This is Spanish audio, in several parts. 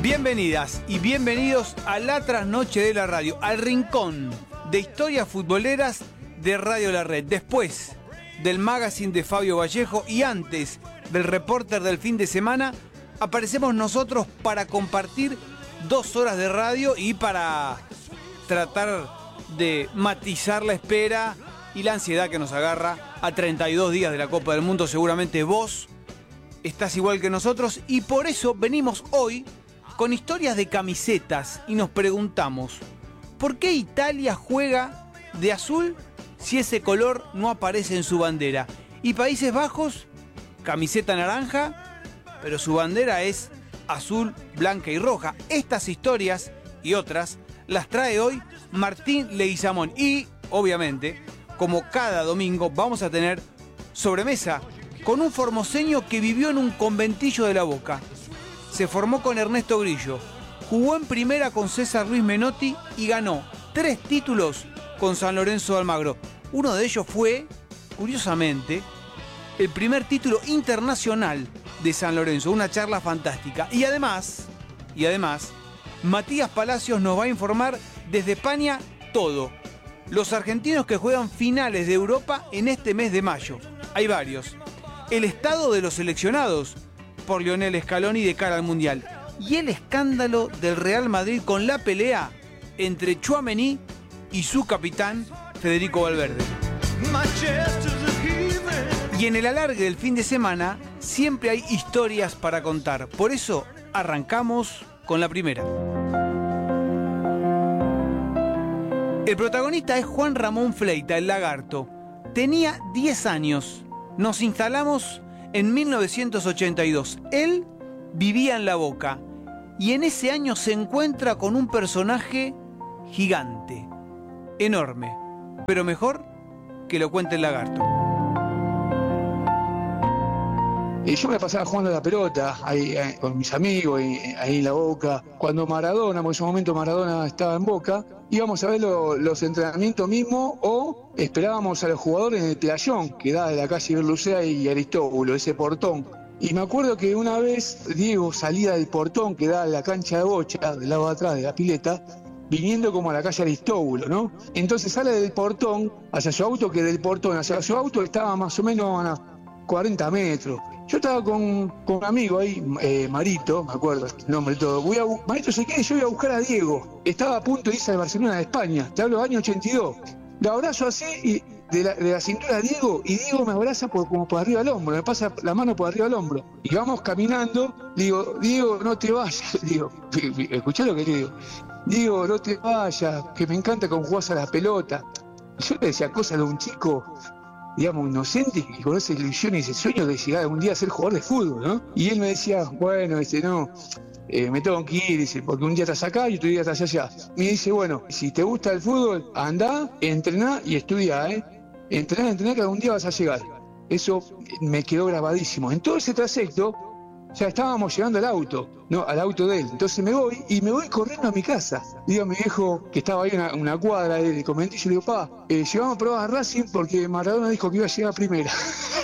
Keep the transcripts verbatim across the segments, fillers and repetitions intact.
Bienvenidas y bienvenidos a la trasnoche de la radio, al rincón de historias futboleras de Radio La Red. Después del magazine de Fabio Vallejo y antes del reporter del fin de semana, aparecemos nosotros para compartir dos horas de radio y para tratar de matizar la espera y la ansiedad que nos agarra a treinta y dos días de la Copa del Mundo. Seguramente vos estás igual que nosotros y por eso venimos hoy con historias de camisetas y nos preguntamos, ¿por qué Italia juega de azul si ese color no aparece en su bandera? Y Países Bajos, camiseta naranja, pero su bandera es azul, blanca y roja. Estas historias y otras las trae hoy Martín Leguizamón. Y, obviamente, como cada domingo, vamos a tener sobremesa con un formoseño que vivió en un conventillo de La Boca. Se formó con Ernesto Grillo, jugó en primera con César Luis Menotti y ganó tres títulos con San Lorenzo de Almagro. Uno de ellos fue, curiosamente, el primer título internacional de San Lorenzo, una charla fantástica. Y además, y además, Matías Palacios nos va a informar desde España todo. Los argentinos que juegan finales de Europa en este mes de mayo. Hay varios. El estado de los seleccionados por Lionel Scaloni de cara al Mundial. Y el escándalo del Real Madrid con la pelea entre Tchouaméni y su capitán Federico Valverde. Y en el alargue del fin de semana siempre hay historias para contar. Por eso arrancamos con la primera. El protagonista es Juan Ramón Fleita, el Lagarto. Tenía diez años. Nos instalamos en mil novecientos ochenta y dos. Él vivía en La Boca y en ese año se encuentra con un personaje gigante, enorme, pero mejor que lo cuente el Lagarto. Y yo me pasaba jugando a la pelota ahí, ahí, con mis amigos ahí, ahí en La Boca. Cuando Maradona, por ese momento Maradona estaba en Boca, íbamos a ver lo, los entrenamientos mismos o esperábamos a los jugadores en el playón que da de la calle Berlucea y Aristóbulo, ese portón. Y me acuerdo que una vez Diego salía del portón que da a la cancha de bocha, del lado de atrás de la pileta, viniendo como a la calle Aristóbulo, ¿no? Entonces sale del portón hacia su auto, que del portón hacia su auto estaba más o menos a cuarenta metros. Yo estaba con, con un amigo ahí, eh, Marito, me acuerdo el nombre y todo. Voy a, Marito se queda y yo voy a buscar a Diego. Estaba a punto de irse al Barcelona de España, te hablo del año ochenta y dos. Lo abrazo así y de la, de la cintura a Diego y Diego me abraza por, como por arriba del hombro, me pasa la mano por arriba del hombro. Y vamos caminando, digo, Diego, no te vayas. Digo, escuchá lo que le digo. Diego, no te vayas, que me encanta cómo jugás a la pelota. Yo le decía cosas de un chico, digamos, inocente, que con esa ilusión y ese sueño de llegar algún día a ser jugador de fútbol, ¿no? Y él me decía, bueno, dice, no, eh, me tengo que ir, dice, porque un día estás acá y otro día estás allá. Y dice, bueno, si te gusta el fútbol, andá, entrená y estudiá, ¿eh? Entrená, entrená, que algún día vas a llegar. Eso me quedó grabadísimo. En todo ese trayecto, ya estábamos llegando al auto, no, al auto de él. Entonces me voy y me voy corriendo a mi casa. Digo a mi viejo, que estaba ahí una, una cuadra del conventillo, le digo, pa, eh, llevamos a probar a Racing porque Maradona dijo que iba a llegar a primera.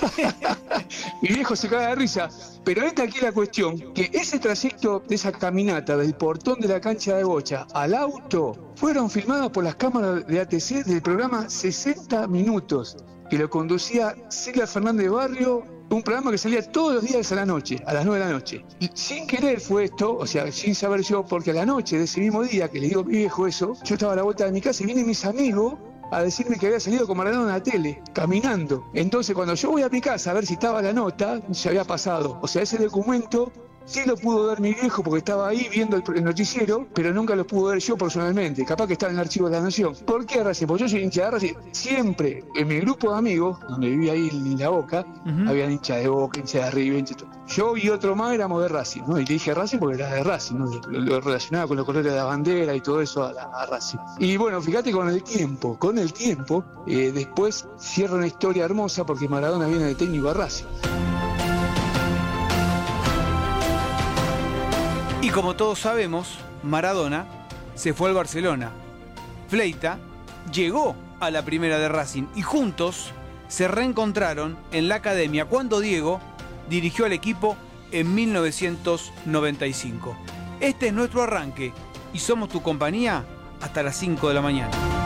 Mi viejo se caga de risa. Pero esta aquí es la cuestión, que ese trayecto de esa caminata del portón de la cancha de bocha al auto fueron filmados por las cámaras de A T C del programa sesenta minutos, que lo conducía Celia Fernández Barrio. Un programa que salía todos los días a la noche, a las nueve de la noche. Y sin querer fue esto, o sea, sin saber yo, porque a la noche de ese mismo día que le digo a mi viejo eso, yo estaba a la vuelta de mi casa y vienen mis amigos a decirme que había salido con Maradona en la tele, caminando. Entonces cuando yo voy a mi casa a ver si estaba la nota, se había pasado. O sea, ese documento sí lo pudo ver mi viejo porque estaba ahí viendo el, el noticiero, pero nunca lo pude ver yo personalmente. Capaz que está en el archivo de la Nación. ¿Por qué Racing? Porque yo soy hincha de Racing. Siempre en mi grupo de amigos, donde vivía ahí en La Boca, uh-huh, había hincha de Boca, hincha de River, hincha de todo. Yo y otro más éramos de Racing, ¿no? Y le dije Racing porque era de Racing, ¿no? Lo, lo relacionaba con los colores de la bandera y todo eso a, la, a Racing. Y bueno, fíjate con el tiempo, con el tiempo, eh, después cierra una historia hermosa porque Maradona viene de técnico a Racing. Y como todos sabemos, Maradona se fue al Barcelona. Fleita llegó a la primera de Racing y juntos se reencontraron en la academia cuando Diego dirigió al equipo en mil novecientos noventa y cinco. Este es nuestro arranque y somos tu compañía hasta las cinco de la mañana.